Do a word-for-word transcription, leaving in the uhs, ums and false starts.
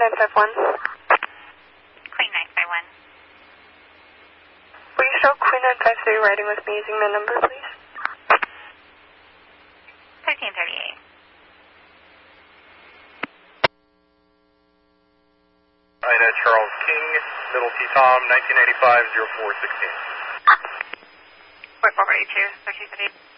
nine five one. Queen nine five one. Will you show Queen nine five three riding with me using my number, please? thirteen thirty-eight. Ina Charles King, Middle T-Tom, nineteen eighty-five, zero four sixteen. four four eight two, thirteen thirty-eight.